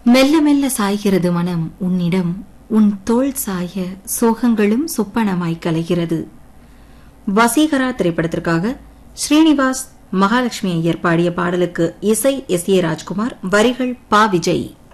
மெல்ல மெல்ல சாய்கிறது மனம் உன்னிடம், உன் தோள் சாய சோகங்களும் சொப்பனமாய் கலைகிறது. வசீகரா திரைப்படத்திற்காக ஸ்ரீனிவாஸ் மகாலட்சுமி ஐயர் பாடிய பாடலுக்கு இசை எஸ் ஏ ராஜ்குமார், வரிகள் பா விஜய்.